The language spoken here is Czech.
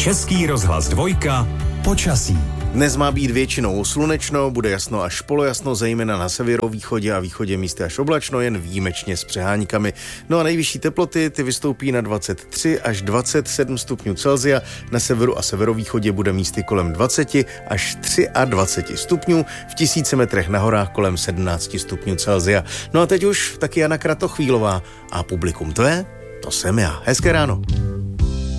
Český rozhlas Dvojka. Počasí. Dnes má být většinou slunečno, bude jasno až polojasno, zejména na severovýchodě a východě místy až oblačno, jen výjimečně s přeháníkami. No a nejvyšší teploty ty vystoupí na 23 až 27 stupňů Celsia, na severu a severovýchodě bude místy kolem 20 až 23 stupňů, v 1000 metrech na horách kolem 17 stupňů Celsia. No a teď už taky Jana Kratochvílová a publikum to je? To jsem já. Hezké ráno.